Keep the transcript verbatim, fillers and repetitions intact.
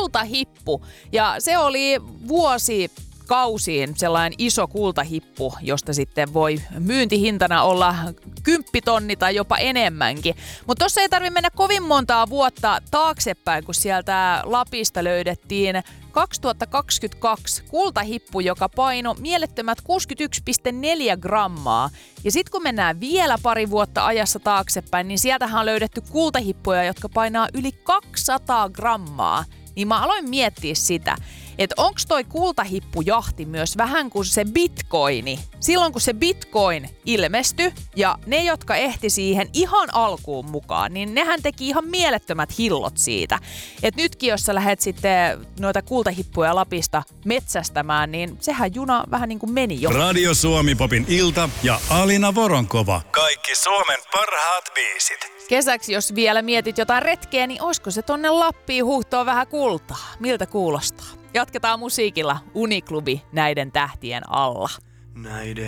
kultahippu. Ja se oli vuosi kausiin sellainen iso kultahippu, josta sitten voi myyntihintana olla kymppitonni tai jopa enemmänkin. Mutta tuossa ei tarvitse mennä kovin montaa vuotta taaksepäin, kun sieltä Lapista löydettiin kaksituhattakaksikymmentäkaksi kultahippu, joka paino mielettömät kuusikymmentäyksi pilkku neljä grammaa. Ja sitten kun mennään vielä pari vuotta ajassa taaksepäin, niin sieltähän on löydetty kultahippuja, jotka painaa yli kaksisataa grammaa. Niin mä aloin miettiä sitä, että onko toi kultahippujahti myös vähän kuin se bitcoini. Silloin kun se bitcoin ilmestyi ja ne, jotka ehti siihen ihan alkuun mukaan, niin nehän teki ihan mielettömät hillot siitä. Että nytkin, jos sä lähdet sitten noita kultahippuja Lapista metsästämään, niin sehän juna vähän niin kuin meni jo. Radio Suomi Popin ilta ja Alina Voronkova. Kaikki Suomen parhaat biisit. Kesäksi, jos vielä mietit jotain retkeä, niin olisiko se tonne Lappiin huuhtoa vähän kultaa? Miltä kuulostaa? Jatketaan musiikilla Uniklubi näiden tähtien alla. Näiden